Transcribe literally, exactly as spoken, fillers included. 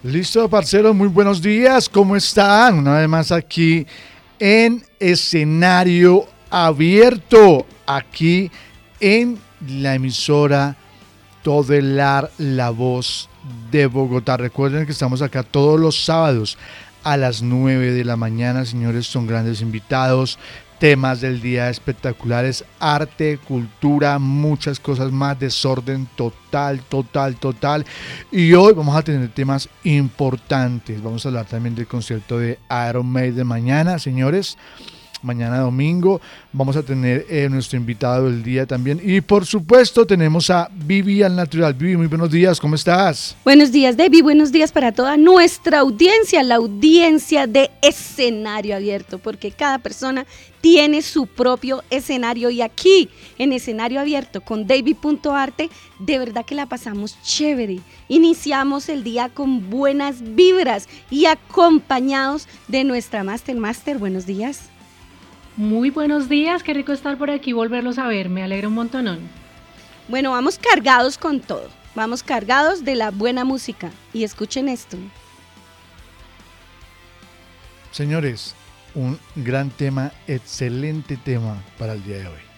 Listo, parceros, muy buenos días, ¿cómo están? Una vez más aquí en escenario abierto, aquí en la emisora Todelar, la voz de Bogotá. Recuerden que estamos acá todos los sábados a las nueve de la mañana, señores, son grandes invitados, temas del día espectaculares, arte, cultura, muchas cosas más, desorden total, total, total. Y hoy vamos a tener temas importantes. Vamos a hablar también del concierto de Iron Maiden de mañana, señores. Mañana domingo vamos a tener eh, nuestro invitado del día también. Y por supuesto tenemos a Vivi al Natural. Vivi, muy buenos días, ¿cómo estás? Buenos días, David, buenos días para toda nuestra audiencia, la audiencia de Escenario Abierto, porque cada persona tiene su propio escenario y aquí en Escenario Abierto con David.arte, de verdad que la pasamos chévere. Iniciamos el día con buenas vibras y acompañados de nuestra Master Master. Buenos días. Muy buenos días, qué rico estar por aquí, volverlos a ver, me alegra un montonón. Bueno, vamos cargados con todo, vamos cargados de la buena música y escuchen esto. Señores, un gran tema, excelente tema para el día de hoy.